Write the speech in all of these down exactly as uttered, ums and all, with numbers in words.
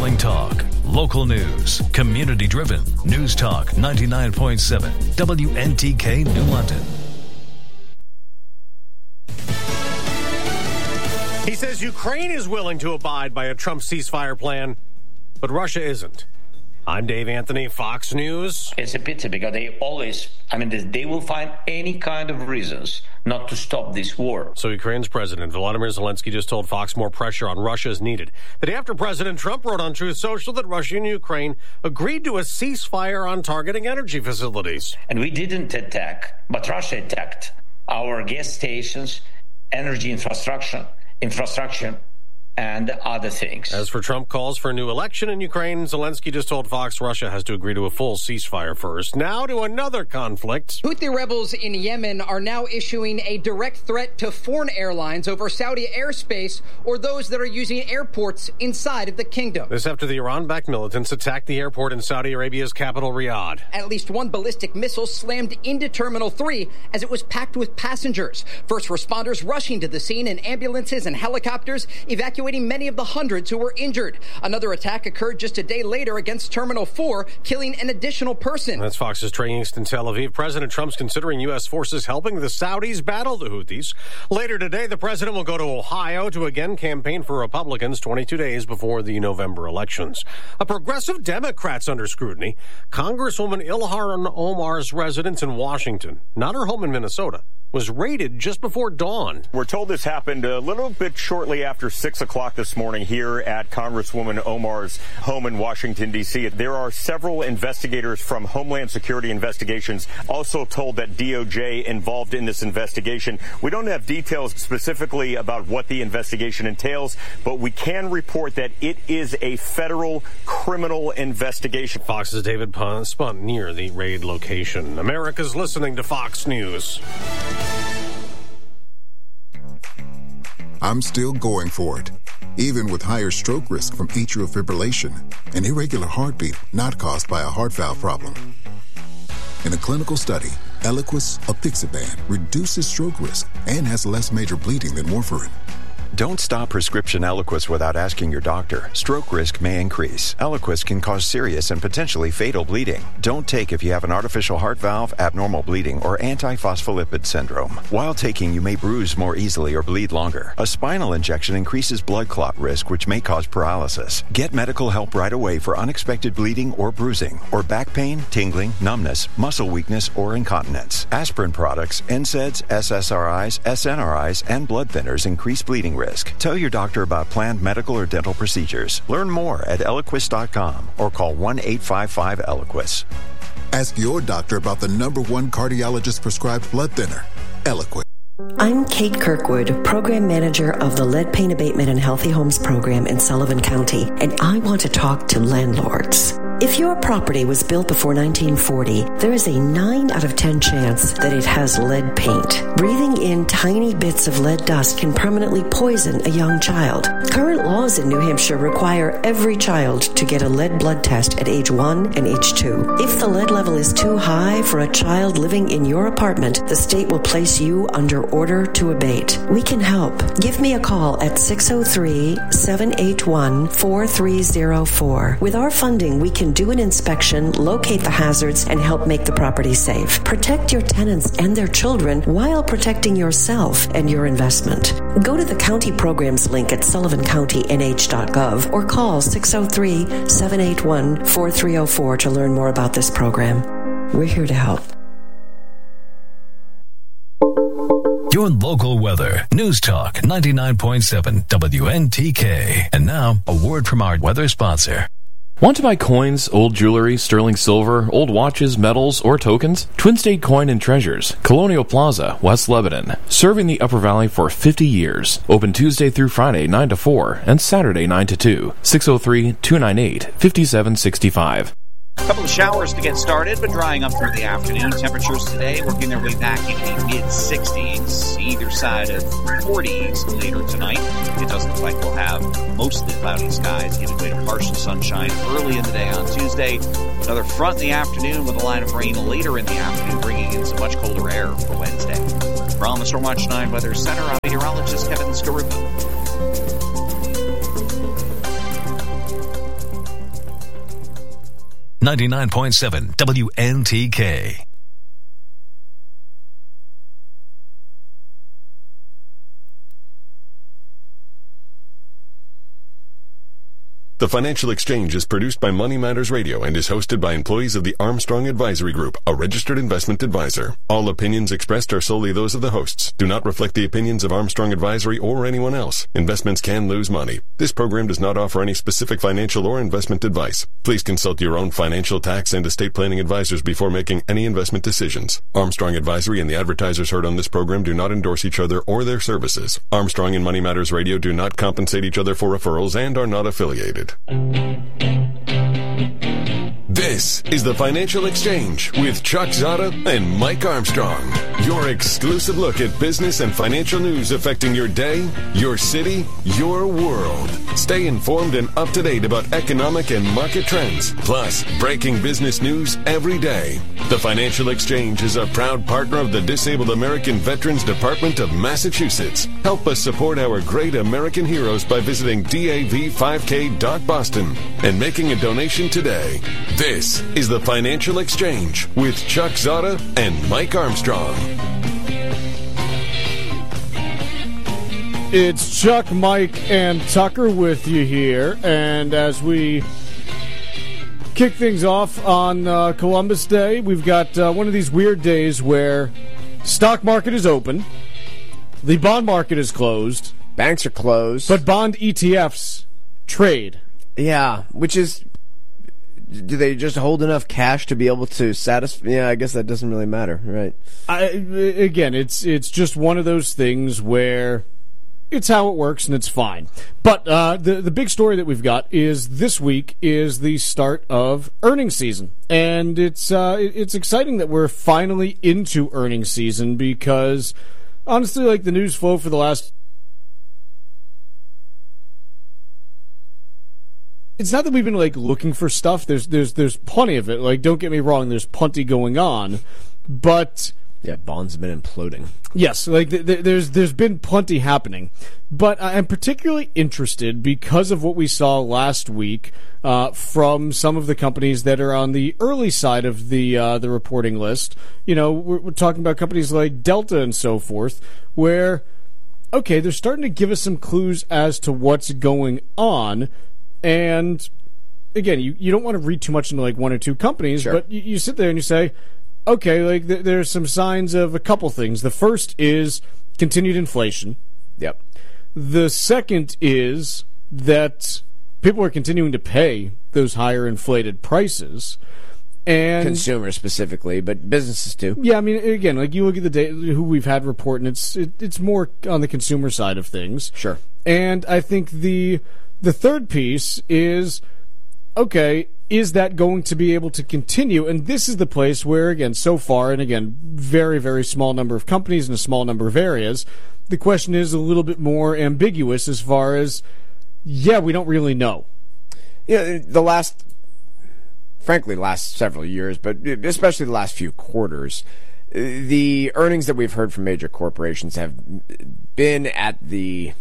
Compelling talk, local news, community-driven. News Talk ninety-nine point seven, W N T K New London. He says Ukraine is willing to abide by a Trump ceasefire plan, but Russia isn't. I'm Dave Anthony, Fox News. It's a pity because they always, I mean, they will find any kind of reasons not to stop this war. So Ukraine's President Volodymyr Zelensky just told Fox more pressure on Russia is needed. The day after President Trump wrote on Truth Social that Russia and Ukraine agreed to a ceasefire on targeting energy facilities. And we didn't attack, but Russia attacked our gas stations, energy infrastructure, infrastructure, and other things. As for Trump calls for a new election in Ukraine, Zelensky just told Fox Russia has to agree to a full ceasefire first. Now to another conflict. Houthi rebels in Yemen are now issuing a direct threat to foreign airlines over Saudi airspace or those that are using airports inside of the kingdom. This after the Iran-backed militants attacked the airport in Saudi Arabia's capital, Riyadh. At least one ballistic missile slammed into Terminal three as it was packed with passengers. First responders rushing to the scene in ambulances and helicopters, evacuating many of the hundreds who were injured. Another attack occurred just a day later against Terminal four, killing an additional person. That's Fox's Trey Yingst in Tel Aviv. President Trump's considering U S forces helping the Saudis battle the Houthis. Later today, the president will go to Ohio to again campaign for Republicans twenty-two days before the November elections. A progressive Democrat's under scrutiny. Congresswoman Ilhan Omar's residence in Washington, not her home in Minnesota, was raided just before dawn. We're told this happened a little bit shortly after six o'clock this morning here at Congresswoman Omar's home in Washington, D C. There are several investigators from Homeland Security Investigations also told that D O J involved in this investigation. We don't have details specifically about what the investigation entails, but we can report that it is a federal criminal investigation. Fox's David Spunt near the raid location. America's listening to Fox News. I'm still going for it, even with higher stroke risk from atrial fibrillation, an irregular heartbeat not caused by a heart valve problem. In a clinical study, Eliquis apixaban reduces stroke risk and has less major bleeding than warfarin. Don't stop prescription Eliquis without asking your doctor. Stroke risk may increase. Eliquis can cause serious and potentially fatal bleeding. Don't take if you have an artificial heart valve, abnormal bleeding, or antiphospholipid syndrome. While taking, you may bruise more easily or bleed longer. A spinal injection increases blood clot risk, which may cause paralysis. Get medical help right away for unexpected bleeding or bruising, or back pain, tingling, numbness, muscle weakness, or incontinence. Aspirin products, N SAIDs, S S R Is, S N R Is, and blood thinners increase bleeding risk. Tell your doctor about planned medical or dental procedures. Learn more at Eliquis dot com or call one eight five five Eliquis. Ask your doctor about the number one cardiologist prescribed blood thinner, Eliquis. I'm Kate Kirkwood, Program Manager of the Lead Pain Abatement and Healthy Homes Program in Sullivan County, and I want to talk to landlords. If your property was built before nineteen forty, there is a nine out of ten chance that it has lead paint. Breathing in tiny bits of lead dust can permanently poison a young child. Current laws in New Hampshire require every child to get a lead blood test at age one and age two. If the lead level is too high for a child living in your apartment, the state will place you under order to abate. We can help. Give me a call at six oh three, seven eight one, four three oh four. With our funding, we can do an inspection, locate the hazards, and help make the property safe. Protect your tenants and their children while protecting yourself and your investment. Go to the county programs link at sullivan county n h dot gov or call six oh three, seven eight one, four three oh four to learn more about this program. We're here to help. Your local weather. News Talk ninety-nine point seven W N T K. And now, a word from our weather sponsor. Want to buy coins, old jewelry, sterling silver, old watches, medals, or tokens? Twin State Coin and Treasures, Colonial Plaza, West Lebanon. Serving the Upper Valley for fifty years. Open Tuesday through Friday, nine to four, and Saturday, nine to two. six oh three, two nine eight, five seven six five. A couple of showers to get started, but drying up through the afternoon. Temperatures today working their way back into the mid-sixties, either side of forties later tonight. It does look like we'll have mostly cloudy skies, giving way to partial sunshine early in the day on Tuesday. Another front in the afternoon with a line of rain later in the afternoon, bringing in some much colder air for Wednesday. From the Stormwatch nine Weather Center, I'm meteorologist Kevin Skarupa. ninety-nine point seven W N T K. The Financial Exchange is produced by Money Matters Radio and is hosted by employees of the Armstrong Advisory Group, a registered investment advisor. All opinions expressed are solely those of the hosts, do not reflect the opinions of Armstrong Advisory or anyone else. Investments can lose money. This program does not offer any specific financial or investment advice. Please consult your own financial, tax, and estate planning advisors before making any investment decisions. Armstrong Advisory and the advertisers heard on this program do not endorse each other or their services. Armstrong and Money Matters Radio do not compensate each other for referrals and are not affiliated. This is the Financial Exchange with Chuck Zada and Mike Armstrong. Your exclusive look at business and financial news affecting your day, your city, your world. Stay informed and up to date about economic and market trends, plus breaking business news every day. The Financial Exchange is a proud partner of the Disabled American Veterans Department of Massachusetts. Help us support our great American heroes by visiting D A V five K dot boston and making a donation today. This is the Financial Exchange with Chuck Zada and Mike Armstrong. It's Chuck, Mike, and Tucker with you here, and as we kick things off on uh, Columbus Day, we've got uh, one of these weird days where stock market is open, the bond market is closed, banks are closed, but bond E T Fs trade. Yeah, which is, do they just hold enough cash to be able to satisfy? Yeah, I guess that doesn't really matter, right? I, again, it's it's just one of those things where it's how it works and it's fine. But uh, the the big story that we've got is this week is the start of earnings season, and it's uh, it's exciting that we're finally into earnings season because honestly, like the news flow for the last. It's not that we've been like looking for stuff. There's there's there's plenty of it. Like, don't get me wrong. There's plenty going on, but yeah, bonds have been imploding. Yes, like th- th- there's there's been plenty happening, but I'm particularly interested because of what we saw last week uh, from some of the companies that are on the early side of the uh, the reporting list. You know, we're, we're talking about companies like Delta and so forth, where okay, they're starting to give us some clues as to what's going on. And again, you, you don't want to read too much into like one or two companies, sure. but you, you sit there and you say, okay, like th- there's some signs of a couple things. The first is continued inflation. Yep. The second is that people are continuing to pay those higher inflated prices. And consumers specifically, but businesses too. Yeah, I mean, again, like you look at the data, who we've had report, and it's it, it's more on the consumer side of things. Sure. And I think the the third piece is, okay, is that going to be able to continue? And this is the place where, again, so far, and again, very, very small number of companies in a small number of areas, the question is a little bit more ambiguous as far as, yeah, we don't really know. Yeah, the last, frankly, last several years, but especially the last few quarters, the earnings that we've heard from major corporations have been at the,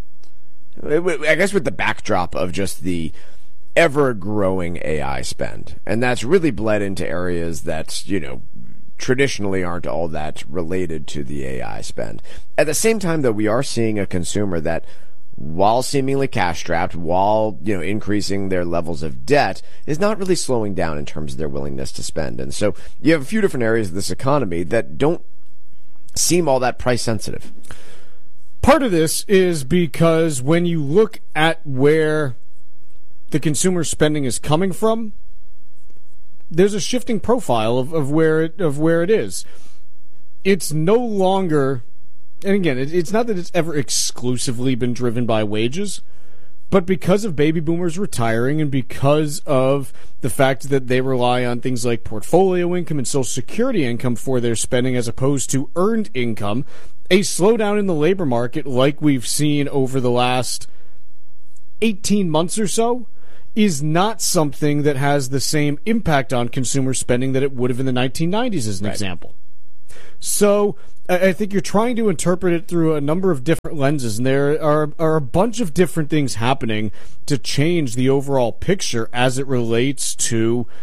I guess with the backdrop of just the ever-growing A I spend. And that's really bled into areas that, you know, traditionally aren't all that related to the A I spend. At the same time, though, we are seeing a consumer that, while seemingly cash-strapped, while, you know, increasing their levels of debt, is not really slowing down in terms of their willingness to spend. And so you have a few different areas of this economy that don't seem all that price-sensitive. Part of this is because when you look at where the consumer spending is coming from, there's a shifting profile of, of where it of where it is. It's no longer, and again, it, it's not that it's ever exclusively been driven by wages, but because of baby boomers retiring and because of the fact that they rely on things like portfolio income and Social Security income for their spending as opposed to earned income, a slowdown in the labor market like we've seen over the last eighteen months or so is not something that has the same impact on consumer spending that it would have in the nineteen nineties, as an right. example. So I think you're trying to interpret it through a number of different lenses, and there are, are a bunch of different things happening to change the overall picture as it relates to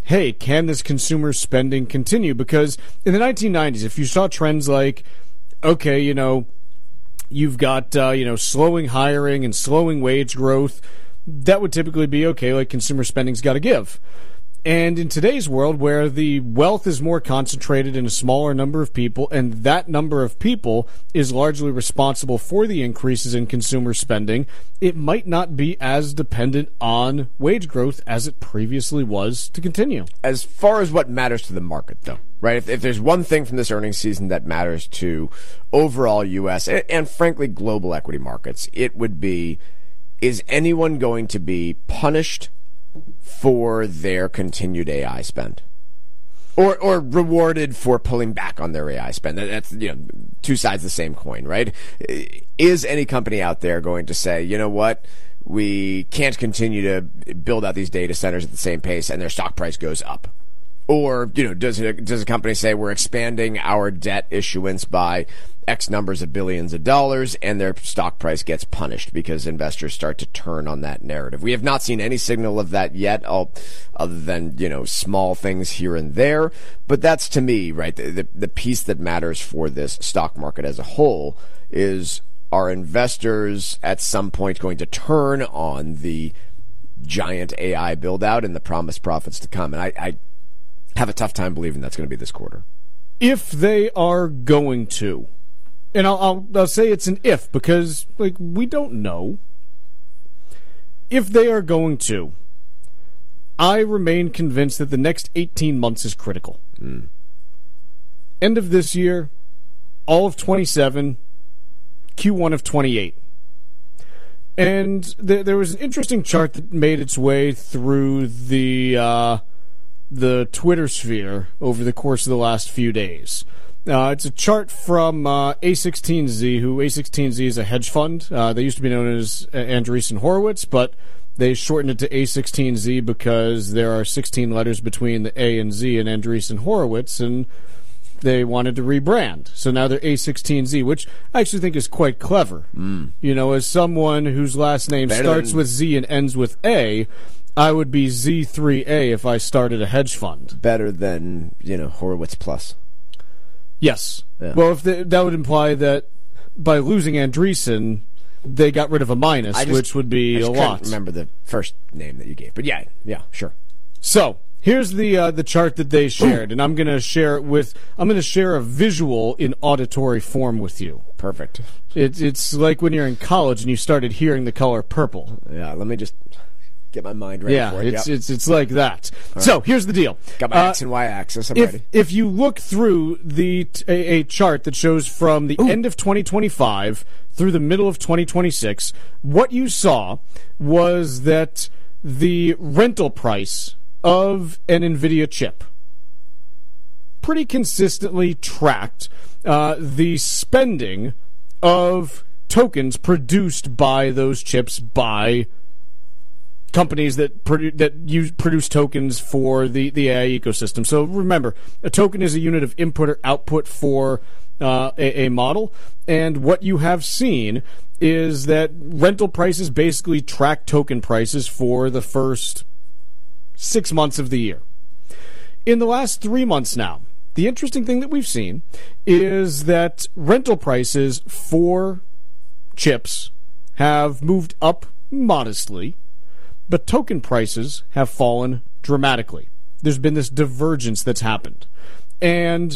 hey, can this consumer spending continue? Because in the nineteen nineties, if you saw trends like, okay, you know, you've got, uh, you know, slowing hiring and slowing wage growth, that would typically be, okay, like consumer spending's got to give. And in today's world, where the wealth is more concentrated in a smaller number of people, and that number of people is largely responsible for the increases in consumer spending, it might not be as dependent on wage growth as it previously was to continue. As far as what matters to the market, though, right? If, if there's one thing from this earnings season that matters to overall U S and, and frankly global equity markets, it would be, is anyone going to be punished for their continued A I spend, or or rewarded for pulling back on their A I spend? That's, you know, two sides of the same coin, right? Is any company out there going to say, you know what, we can't continue to build out these data centers at the same pace, and their stock price goes up? Or, you know, does it, does a company say we're expanding our debt issuance by X numbers of billions of dollars, and their stock price gets punished because investors start to turn on that narrative? We have not seen any signal of that yet, other than, you know, small things here and there. But that's, to me, right, the, the, the piece that matters for this stock market as a whole is, are investors at some point going to turn on the giant A I build out and the promised profits to come? And I, I have a tough time believing that's going to be this quarter. If they are going to, and I'll, I'll, I'll say it's an if, because, like, we don't know. If they are going to, I remain convinced that the next eighteen months is critical. Mm. End of this year, all of twenty-seven, Q one of twenty-eight. And th- there was an interesting chart that made its way through the uh, the Twitter sphere over the course of the last few days. Uh, it's a chart from uh, A sixteen Z, who A sixteen Z is a hedge fund. Uh, they used to be known as Andreessen Horowitz, but they shortened it to A sixteen Z because there are sixteen letters between the A and Z in Andreessen Horowitz, and they wanted to rebrand. So now they're A sixteen Z, which I actually think is quite clever. Mm. You know, as someone whose last name Better starts than... with Z and ends with A, I would be Z three A if I started a hedge fund. Better than, you know, Horowitz Plus. Yes. Yeah. Well, if they, that would imply that by losing Andreessen, they got rid of a minus, just, which would be I just a lot. Couldn't remember the first name that you gave, but yeah, yeah, sure. So here's the uh, the chart that they shared, and I'm going to share it with. I'm going to share a visual in auditory form with you. Perfect. It's it's like when you're in college and you started hearing the color purple. Yeah. Let me just get my mind ready yeah, for it. it's yep. it's it's like that. All so right. here's the deal. Got my uh, X and Y axis. I'm if, ready. If you look through the t- a, a chart that shows from the Ooh. end of twenty twenty-five through the middle of twenty twenty-six, what you saw was that the rental price of an NVIDIA chip pretty consistently tracked uh, the spending of tokens produced by those chips by companies that produ- that use produce tokens for the, the A I ecosystem. So remember, a token is a unit of input or output for uh, a, a model, and what you have seen is that rental prices basically track token prices for the first six months of the year. In the last three months now, the interesting thing that we've seen is that rental prices for chips have moved up modestly, but token prices have fallen dramatically. There's been this divergence that's happened. And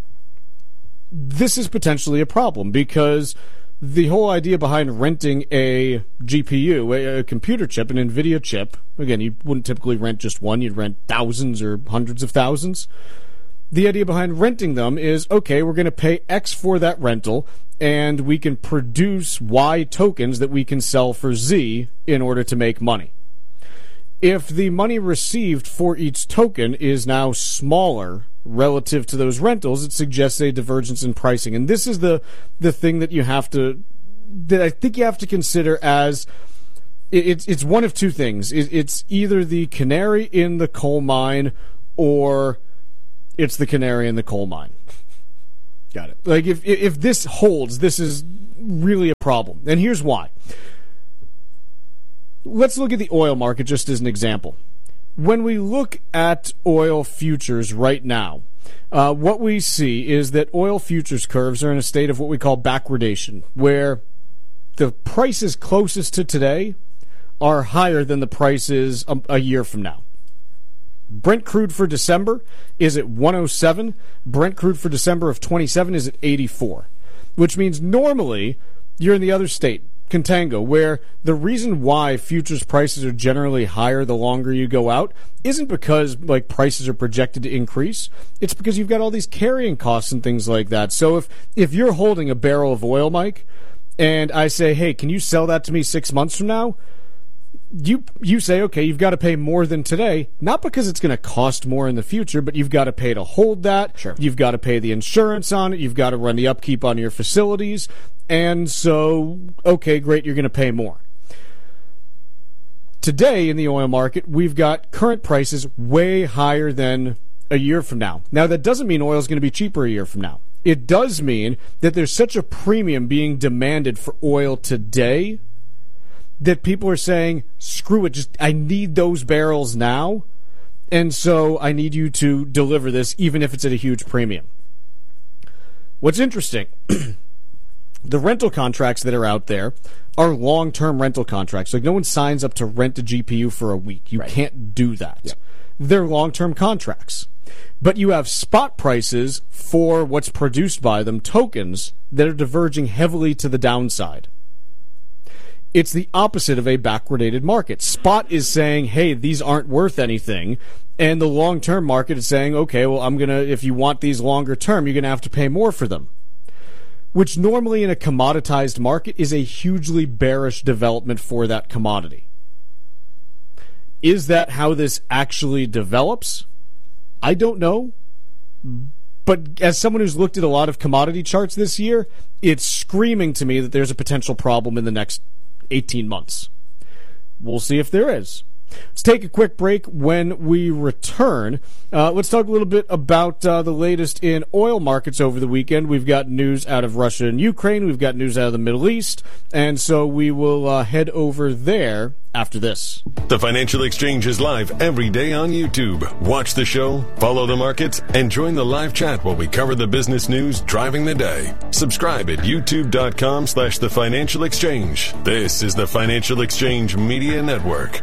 this is potentially a problem because the whole idea behind renting a G P U, a, a computer chip, an NVIDIA chip, again, you wouldn't typically rent just one, you'd rent thousands or hundreds of thousands. The idea behind renting them is, okay, we're going to pay X for that rental, and we can produce Y tokens that we can sell for Z in order to make money. If the money received for each token is now smaller relative to those rentals, it suggests a divergence in pricing. And this is the the thing that you have to, that I think you have to consider as, it's it's one of two things. It's either the canary in the coal mine or it's the canary in the coal mine. Got it. Like, if if this holds, this is really a problem. And here's why. Let's look at the oil market just as an example. when we look at oil futures right now, uh, what we see is that oil futures curves are in a state of what we call backwardation, where the prices closest to today are higher than the prices a, a year from now. Brent crude for December is at one oh seven. Brent crude for December of twenty-seven is at eighty-four, which means normally you're in the other state, contango, where the reason why futures prices are generally higher the longer you go out isn't because like prices are projected to increase. It's because you've got all these carrying costs and things like that. So if if you're holding a barrel of oil, Mike, and I say, hey, can you sell that to me six months from now? You you say, okay, you've got to pay more than today, not because it's going to cost more in the future, but you've got to pay to hold that. Sure. You've got to pay the insurance on it. You've got to run the upkeep on your facilities. And so, okay, great, you're going to pay more. Today in the oil market, we've got current prices way higher than a year from now. Now, that doesn't mean oil is going to be cheaper a year from now. It does mean that there's such a premium being demanded for oil today that people are saying, screw it, just I need those barrels now, and so I need you to deliver this even if it's at a huge premium. What's interesting, the rental contracts that are out there are long-term rental contracts. Like, no one signs up to rent a G P U for a week. You right. can't do that. Yeah. They're long-term contracts. But you have spot prices for what's produced by them, tokens, that are diverging heavily to the downside. It's the opposite of a backwardated market. Spot is saying, hey, these aren't worth anything. And the long-term market is saying, okay, well, I'm going to, if you want these longer term, you're going to have to pay more for them. Which normally in a commoditized market is a hugely bearish development for that commodity. Is that how this actually develops? I don't know. But as someone who's looked at a lot of commodity charts this year, it's screaming to me that there's a potential problem in the next eighteen months. We'll see if there is. Let's take a quick break. When we return, uh, let's talk a little bit about uh, the latest in oil markets over the weekend. We've got news out of Russia and Ukraine. We've got news out of the Middle East. And so we will uh, head over there after this. The Financial Exchange is live every day on YouTube. Watch the show, follow the markets, and join the live chat while we cover the business news driving the day. Subscribe at youtube.com slash the Financial Exchange. This is the Financial Exchange Media Network.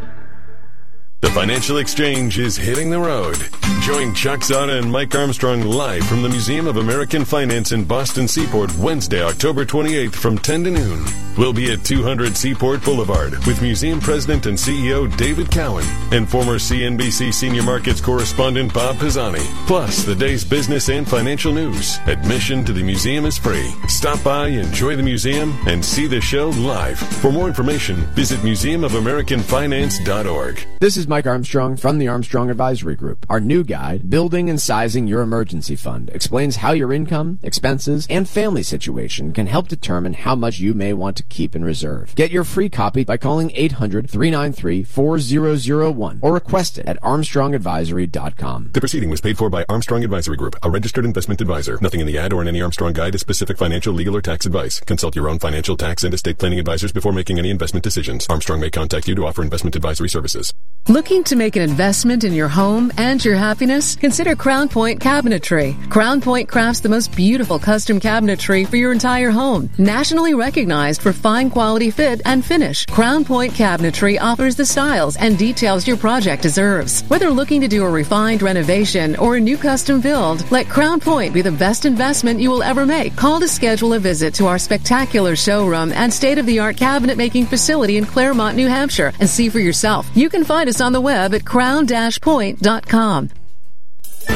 The Financial Exchange is hitting the road. Join Chuck Zada and Mike Armstrong live from the Museum of American Finance in Boston Seaport Wednesday, October twenty-eighth from ten to noon. We'll be at two hundred Seaport Boulevard with Museum President and C E O David Cowan and former C N B C Senior Markets Correspondent Bob Pisani. Plus, the day's business and financial news. Admission to the museum is free. Stop by, enjoy the museum, and see the show live. For more information, visit museum of american finance dot org. This is Mike Armstrong from the Armstrong Advisory Group. Our new guide, Building and Sizing Your Emergency Fund, explains how your income, expenses, and family situation can help determine how much you may want to keep in reserve. Get your free copy by calling eight hundred, three nine three, four zero zero one or request it at armstrong advisory dot com. The proceeding was paid for by Armstrong Advisory Group, a registered investment advisor. Nothing in the ad or in any Armstrong guide is specific financial, legal, or tax advice. Consult your own financial, tax, and estate planning advisors before making any investment decisions. Armstrong may contact you to offer investment advisory services. Looking to make an investment in your home and your happiness? Consider Crown Point Cabinetry. Crown Point crafts the most beautiful custom cabinetry for your entire home. Nationally recognized for fine quality fit and finish, Crown Point Cabinetry offers the styles and details your project deserves. Whether looking to do a refined renovation or a new custom build, let Crown Point be the best investment you will ever make. Call to schedule a visit to our spectacular showroom and state-of-the-art cabinet making facility in Claremont, New Hampshire, and see for yourself. You can find us on the web at crown dash point dot com.